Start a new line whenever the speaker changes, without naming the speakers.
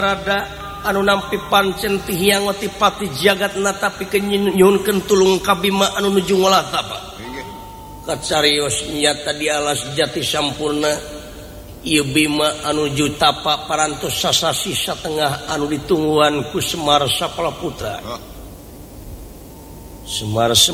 rada anu nampi pancen ti hiang ti pati jagatna tapi kenyunkeun tulung kabima anu nuju ngolah tapa kacarios nyata di alas jati sampurna ieu bima anu nuju tapa parantos sasasi satengah anu ditungguan ku Semar Sapala Putra Semar